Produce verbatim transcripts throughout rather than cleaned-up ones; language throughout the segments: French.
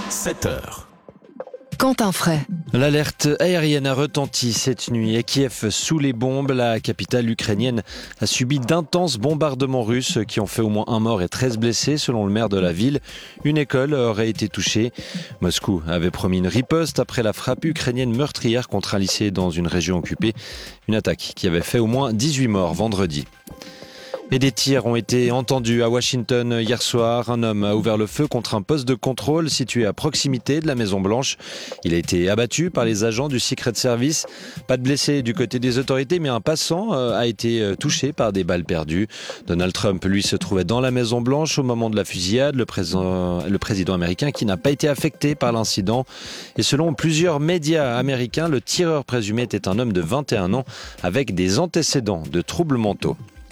sept heures. Quentin Fray. L'alerte aérienne a retenti cette nuit à Kiev sous les bombes. La capitale ukrainienne a subi d'intenses bombardements russes qui ont fait au moins un mort et treize blessés selon le maire de la ville. Une école aurait été touchée. Moscou avait promis une riposte après la frappe ukrainienne meurtrière contre un lycée dans une région occupée. Une attaque qui avait fait au moins dix-huit morts vendredi. Et des tirs ont été entendus à Washington hier soir. Un homme a ouvert le feu contre un poste de contrôle situé à proximité de la Maison-Blanche. Il a été abattu par les agents du Secret Service. Pas de blessés du côté des autorités, mais un passant a été touché par des balles perdues. Donald Trump, lui, se trouvait dans la Maison-Blanche au moment de la fusillade. Le président, le président américain qui n'a pas été affecté par l'incident. Et selon plusieurs médias américains, le tireur présumé était un homme de vingt et un ans avec des antécédents de troubles mentaux.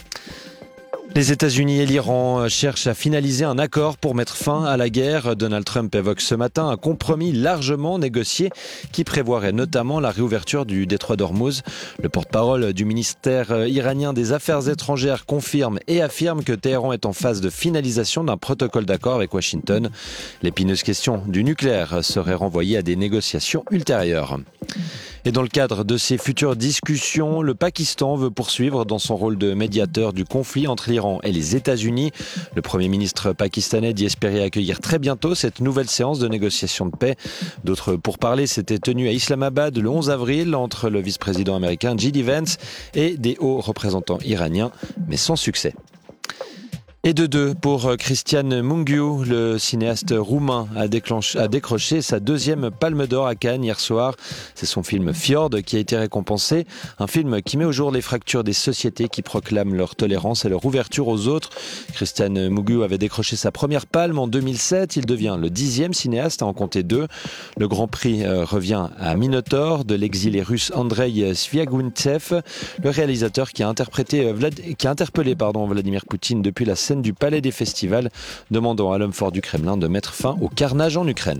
Les États-Unis et l'Iran cherchent à finaliser un accord pour mettre fin à la guerre. Donald Trump évoque ce matin un compromis largement négocié qui prévoirait notamment la réouverture du détroit d'Ormuz. Le porte-parole du ministère iranien des Affaires étrangères confirme et affirme que Téhéran est en phase de finalisation d'un protocole d'accord avec Washington. L'épineuse question du nucléaire serait renvoyée à des négociations ultérieures. Et dans le cadre de ces futures discussions, le Pakistan veut poursuivre dans son rôle de médiateur du conflit entre l'Iran et les États-Unis. Le Premier ministre pakistanais dit espérer accueillir très bientôt cette nouvelle séance de négociation de paix. D'autres pourparlers s'étaient tenus à Islamabad le onze avril entre le vice-président américain J D Vance et des hauts représentants iraniens, mais sans succès. Et de deux pour Cristian Mungiu, le cinéaste roumain a, a décroché sa deuxième Palme d'Or à Cannes hier soir. C'est son film Fjord qui a été récompensé, un film qui met au jour les fractures des sociétés qui proclament leur tolérance et leur ouverture aux autres. Cristian Mungiu avait décroché sa première palme en deux mille sept, il devient le dixième cinéaste à en compter deux. Le Grand Prix revient à Minotaur de l'exilé russe Andrei Sviagintsev, le réalisateur qui a, interprété, qui a interpellé pardon, Vladimir Poutine depuis la scène du Palais des Festivals, demandant à l'homme fort du Kremlin de mettre fin au carnage en Ukraine.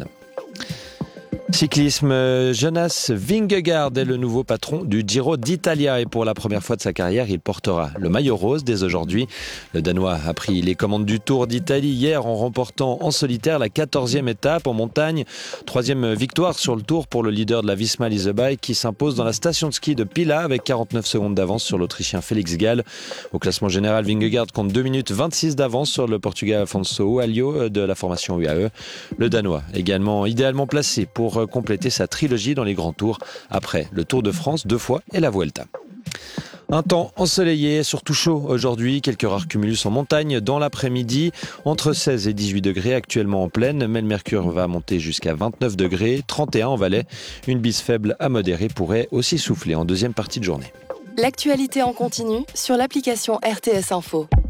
Cyclisme, Jonas Vingegaard est le nouveau patron du Giro d'Italia et pour la première fois de sa carrière, il portera le maillot rose dès aujourd'hui. Le Danois a pris les commandes du Tour d'Italie hier en remportant en solitaire la quatorzième étape en montagne. Troisième victoire sur le Tour pour le leader de la Visma Lease Bike qui s'impose dans la station de ski de Pila avec quarante-neuf secondes d'avance sur l'Autrichien Félix Gall. Au classement général, Vingegaard compte deux minutes vingt-six d'avance sur le Portugais Afonso Alio de la formation U A E. Le Danois également idéalement placé pour compléter sa trilogie dans les grands tours après le Tour de France deux fois et la Vuelta. Un temps ensoleillé, surtout chaud aujourd'hui, quelques rares cumulus en montagne dans l'après-midi, entre seize et dix-huit degrés actuellement en plaine, mais le mercure va monter jusqu'à vingt-neuf degrés, trente et un en Valais. Une bise faible à modérée pourrait aussi souffler en deuxième partie de journée. L'actualité en continu sur l'application R T S Info.